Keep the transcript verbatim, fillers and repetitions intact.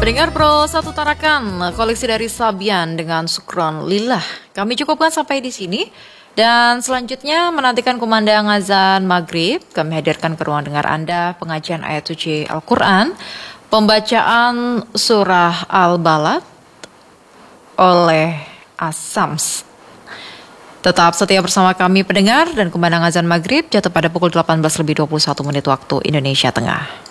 Pendengar Pro Satu Tarakan, koleksi dari Sabian dengan Sukron Lillah. Kami cukupkan sampai di sini. Dan selanjutnya menantikan kumandang azan maghrib, kami hadirkan ke ruang dengar Anda pengajian ayat suci Al-Quran, pembacaan surah Al-Balad oleh As-Sams. Tetap setia bersama kami pendengar, dan kumandang azan maghrib jatuh pada pukul delapan belas lebih dua puluh satu menit waktu Indonesia Tengah.